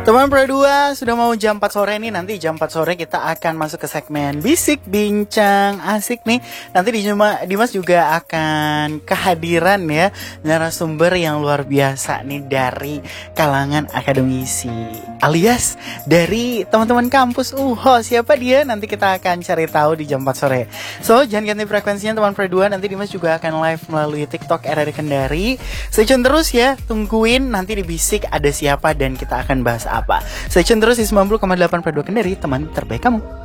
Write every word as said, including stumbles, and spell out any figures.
Teman Pro dua, sudah mau jam empat sore nih. Nanti jam empat sore kita akan masuk ke segmen Bisik Bincang Asik nih. Nanti Dimas juga akan kehadiran ya narasumber yang luar biasa nih dari kalangan akademisi, alias dari teman-teman kampus. Uh, siapa dia? Nanti kita akan cari tahu di jam empat sore. So, jangan ganti frekuensinya teman Pro dua. Nanti Dimas juga akan live melalui TikTok R R Kendari. Stay tune terus ya. Tungguin nanti di Bisik ada siapa dan kita akan bahas apa. Stay tune terus di sembilan puluh koma delapan Pro dua Kendari, teman terbaik kamu.